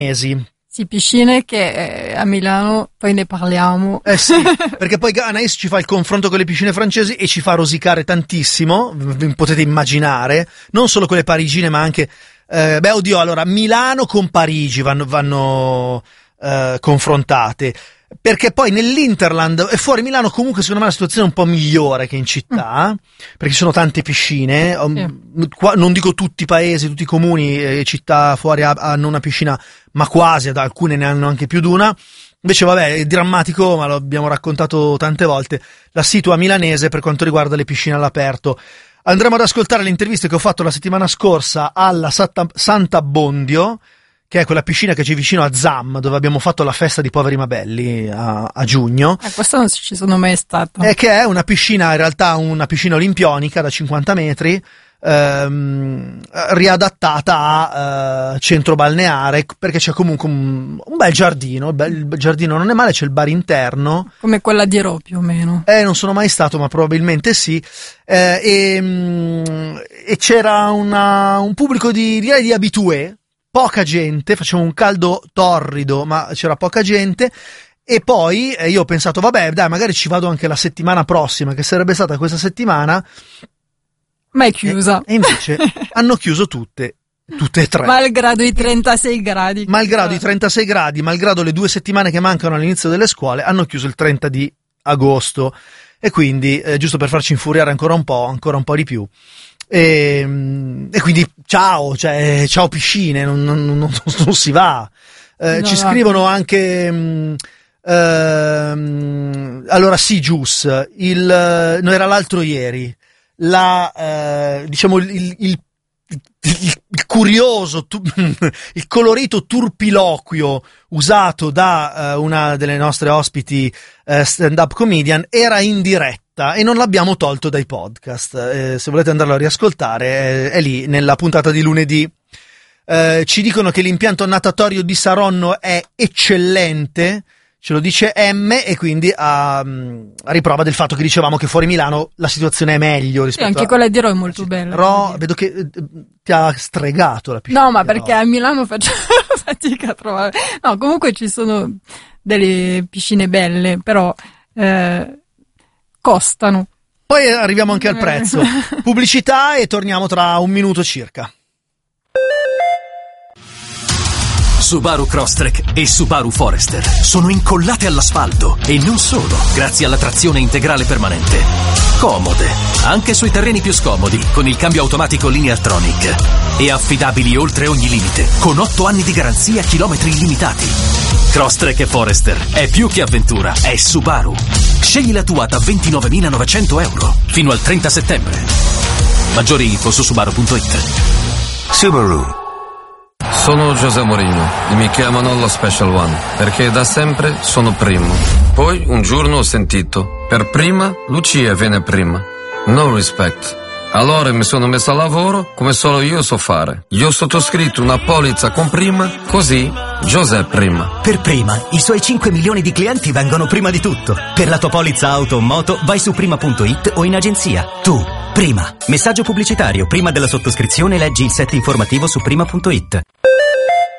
Sì, piscine che a Milano poi ne parliamo. Sì, perché poi Anaïs ci fa il confronto con le piscine francesi e ci fa rosicare tantissimo, potete immaginare, non solo quelle parigine ma anche allora Milano con Parigi vanno confrontate, perché poi nell'Interland e fuori Milano comunque secondo me la situazione è un po' migliore che in città, perché ci sono tante piscine, qua, non dico tutti i paesi, tutti i comuni e città fuori hanno una piscina, ma quasi, alcune ne hanno anche più di una. Invece vabbè, è drammatico, ma lo abbiamo raccontato tante volte, la situa milanese per quanto riguarda le piscine all'aperto. Andremo ad ascoltare le interviste che ho fatto la settimana scorsa alla Sant'Abbondio, che è quella piscina che c'è vicino a Zam, dove abbiamo fatto la festa di Poveri Mabelli a giugno. Questo non ci sono mai stato. Che è una piscina, in realtà una piscina olimpionica da 50 metri, riadattata a centro balneare, perché c'è comunque un bel giardino, il giardino non è male, c'è il bar interno. Come quella di Rho più o meno. Non sono mai stato, ma probabilmente sì. E c'era un pubblico direi di habitué, poca gente, faceva un caldo torrido, ma c'era poca gente. E poi io ho pensato, vabbè, dai, magari ci vado anche la settimana prossima, che sarebbe stata questa settimana. Ma è chiusa. E invece hanno chiuso tutte e tre. Malgrado i 36 gradi. Malgrado i 36 gradi, malgrado le 2 settimane che mancano all'inizio delle scuole, hanno chiuso il 30 di agosto. E quindi, giusto per farci infuriare ancora un po' di più. E quindi ciao piscine, non si va. Ci scrivono anche allora sì, Gius, no, era l'altro ieri, diciamo il curioso, il colorito turpiloquio usato da una delle nostre ospiti stand-up comedian era in diretta e non l'abbiamo tolto dai podcast. Se volete andarlo a riascoltare è lì nella puntata di lunedì. Ci dicono che l'impianto natatorio di Saronno è eccellente, ce lo dice M, e quindi a riprova del fatto che dicevamo che fuori Milano la situazione è meglio rispetto anche quella di Rho è molto bella. Rho, vedo che ti ha stregato la piscina. No, ma perché a Milano faccio fatica a trovare. No, comunque ci sono delle piscine belle, però costano. Poi arriviamo anche al prezzo. Pubblicità e torniamo tra un minuto circa. Subaru Crosstrek e Subaru Forester sono incollate all'asfalto e non solo, grazie alla trazione integrale permanente. Comode, anche sui terreni più scomodi, con il cambio automatico Lineartronic. E affidabili oltre ogni limite, con 8 anni di garanzia, chilometri illimitati. Crosstrek e Forester è più che avventura, è Subaru. Scegli la tua da 29.900 euro fino al 30 settembre. Maggiori info su Subaru.it. Subaru. Sono José Mourinho e mi chiamano lo Special One perché da sempre sono primo. Poi un giorno ho sentito, per prima Lucia viene prima. No respect. Allora mi sono messo a lavoro come solo io so fare. Io ho sottoscritto una polizza con prima, così José prima. Per prima, i suoi 5 milioni di clienti vengono prima di tutto. Per la tua polizza auto o moto vai su prima.it o in agenzia. Tu, prima. Messaggio pubblicitario. Prima della sottoscrizione leggi il set informativo su prima.it.